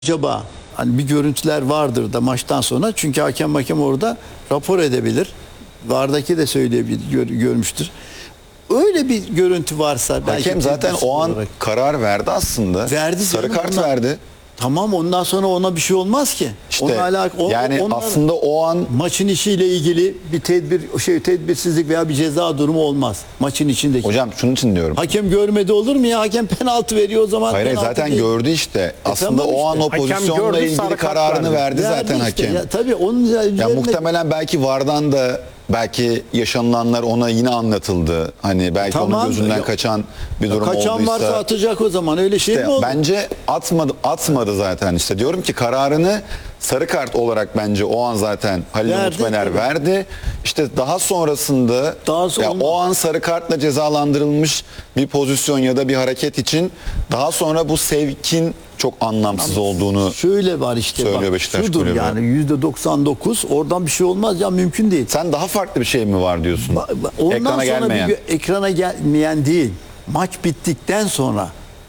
Acaba hani bir görüntüler vardır da maçtan sonra, çünkü hakem orada rapor edebilir. VAR'daki de söyleyebilir, görmüştür. Öyle bir görüntü varsa belki hakem zaten o an olarak karar verdi aslında. verdi, Sarı canım, kart ondan, verdi. tamam, ondan sonra ona bir şey olmaz ki. İşte yani aslında o an maçın işiyle ilgili bir tedbirsizlik veya bir ceza durumu olmaz maçın içindeki. hocam şunun için diyorum. Hakem görmedi olur mu ya? Hakem penaltı veriyor o zaman. Hayır penaltı zaten değil. gördü işte. Aslında tamam o an işte. o pozisyonla gördü, ilgili sarı kart kararını verdi zaten işte. hakem. Ya, tabii onun üzerine... Ya muhtemelen belki VAR'dan da belki yaşanılanlar ona yine anlatıldı. Hani belki Tamam. onun gözünden kaçan bir durum Kaçan olduysa. varsa atacak o zaman, öyle şey İşte mi olur? bence atmadı zaten, işte diyorum ki kararını sarı kart olarak bence o an zaten Halil Verdi, Umut Meler tabii. verdi. İşte daha sonrasında ya o an sarı kartla cezalandırılmış bir pozisyon ya da bir hareket için daha sonra bu sevkin çok anlamsız olduğunu Şöyle var işte, söylüyor bak, Beşiktaş şudur kulübü. yani %99 oradan bir şey olmaz ya, mümkün değil. Sen daha farklı bir şey mi var diyorsun? Ondan Ekrana sonra gelmeyen. ekrana gelmeyen değil. Maç bittikten sonra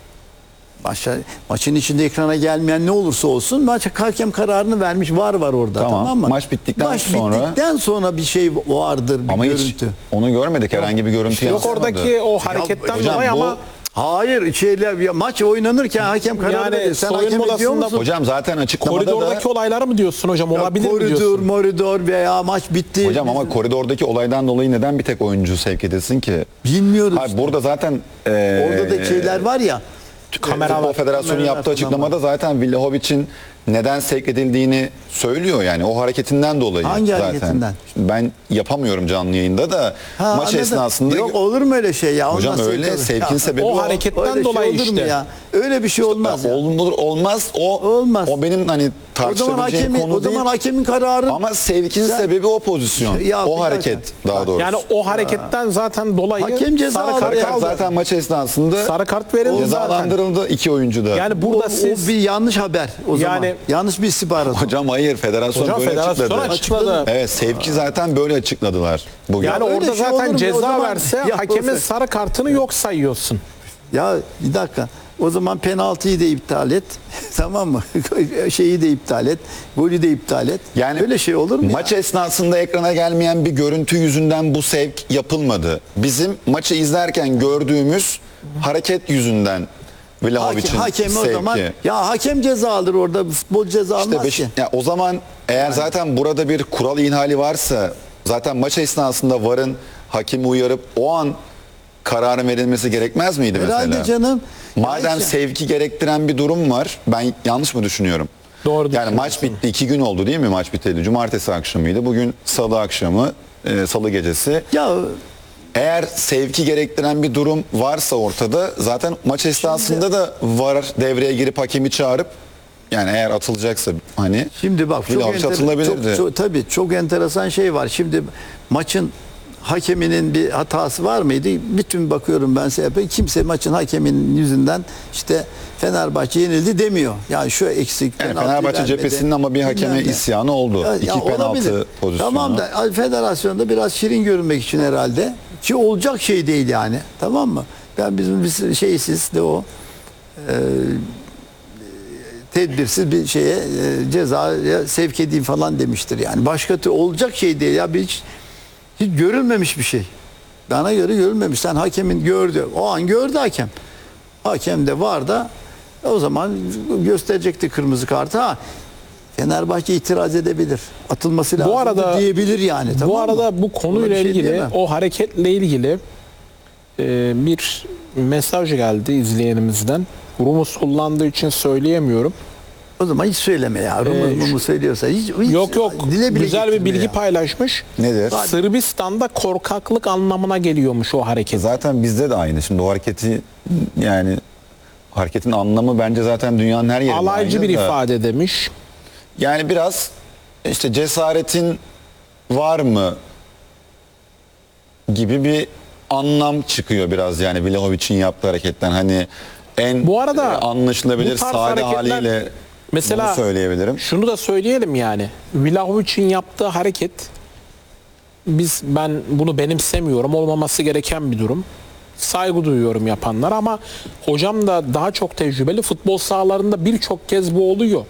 maçın içinde ekrana gelmeyen ne olursa olsun hakem kararını vermiş, var orada, tamam mı? Maç bittikten sonra bir şey vardır, bir Ama görüntü. hiç onu görmedik, herhangi bir görüntü Yok yansımadı. oradaki o hareketten hocam dolayı bu- ama Hayır, maç oynanırken hakem kararı Yani veriyor. Sen soyunma hakem ediyor odasında musun? Hocam zaten açıklamada koridordaki da olayları mı diyorsun hocam? Olabilir mi Koridor, diyorsun? moridor veya maç bitti. hocam ama koridordaki olaydan dolayı neden bir tek oyuncu sevk edilsin ki? Bilmiyoruz. Hayır, burada zaten Orada da şeyler var ya. Futbol Federasyonu kameralar yaptığı falan açıklamada zaten Vlahovic'in neden sevk edildiğini söylüyor, yani o hareketinden dolayı. Hangi zaten. hareketinden? Şimdi ben yapamıyorum canlı yayında da maç Anladım. esnasında. Yok, olur mu öyle şey ya? Hocam Ondan öyle sonra- sevkin Ya, sebebi o hareketten öyle şey dolayı olur mu işte. ya? Öyle bir şey olmaz. ya. Olmaz. Olmaz. O benim hani O zaman tartışabileceğim konu değil. hakemin kararı. Ama sevkin sebebi o pozisyon. Ya, o bir hareket dakika. daha doğrusu. Yani o hareketten zaten dolayı Hakem ceza sarı aldı kart ya. Sarı kart aldı. zaten maç esnasında Sarı kart verildi zaten. cezalandırıldı iki oyuncu da. Yani burada siz o bir yanlış haber o zaman. Yani- Yanlış bir istihbarat. Hocam hayır, federasyon Hocam böyle federasyon açıkladı. açıkladı. Evet, sevki zaten böyle açıkladılar bugün. Yani öyle orada şey olur zaten mu? O ceza zaman- verse Ya, hakemin olsa- sarı kartını yok sayıyorsun. Ya bir dakika. O zaman penaltıyı da iptal et. Tamam mı? Şeyi de iptal et. Golü de iptal et. Yani öyle şey olur mu? maç esnasında ekrana gelmeyen bir görüntü yüzünden bu sevk yapılmadı. Bizim maçı izlerken gördüğümüz hareket yüzünden Vlahovic'in Hakem sevki. o zaman, ya hakem ceza alır orada, futbol ceza almaz ki. Ya o zaman eğer zaten burada bir kural ihlali varsa, zaten maç esnasında VAR'ın hakemi uyarıp o an kararın verilmesi gerekmez miydi Herhalde mesela? canım. Madem Ya işte- sevki gerektiren bir durum var, ben yanlış mı düşünüyorum? Doğru Yani maç düşünüyorsun. bitti, 2 gün oldu değil mi maç biteli? Cumartesi akşamıydı. Bugün salı akşamı, salı gecesi. Ya Eğer sevki gerektiren bir durum varsa ortada, zaten maç esnasında da VAR devreye girip hakemi çağırıp, yani eğer atılacaksa hani şimdi bak, Vlahovic atılabilirdi. tabii çok enteresan şey var. Şimdi maçın hakeminin bir hatası var mıydı? Bütün bakıyorum ben kimse maçın hakeminin yüzünden işte Fenerbahçe yenildi demiyor. Yani şu eksik. Yani penaltı Fenerbahçe vermedi, cephesinin ama bir hakeme bilmem ne. isyanı oldu. Ya, 2 olabilir. penaltı pozisyonu. Tamam da federasyonda biraz şirin görünmek için herhalde, ki olacak şey değil yani. Tamam mı? Bizim bir şeysiz de o tedbirsiz bir şeye cezaya sevk edeyim falan demiştir yani. Başka türlü olacak şey değil ya, hiç görülmemiş bir şey. Bana göre görülmemiş. Sen hakemin gördü. O an gördü hakem. Hakem de var da o zaman gösterecekti kırmızı kartı. Fenerbahçe itiraz edebilir. Atılması lazım Bu arada diyebilir yani. Bu Tamam mı? arada bu Ona konuyla bir şey ilgili, diyemem. o hareketle ilgili bir mesaj geldi izleyenimizden. Rumuz kullandığı için söyleyemiyorum. O zaman hiç söyleme ya. Rumu söylüyorsa hiç Yok dile bile güzel bir getirme bilgi ya. paylaşmış. Nedir? Sırbistan'da korkaklık anlamına geliyormuş o hareket. Zaten bizde de aynı. Şimdi o hareketi, yani hareketin anlamı bence zaten dünyanın her yerinde Alaycı aynı bir da. ifade demiş. Yani biraz işte cesaretin var mı gibi bir anlam çıkıyor biraz, yani Vlahovic'in yaptığı hareketten. Hani en Bu arada anlaşılabilir bu tarz sade hareketler- haliyle Mesela bunu söyleyebilirim. şunu da söyleyelim yani. Vlahovic'in yaptığı hareket, ben bunu benimsemiyorum. Olmaması gereken bir durum. saygı duyuyorum yapanlar ama hocam da daha çok tecrübeli, futbol sahalarında birçok kez bu oluyor.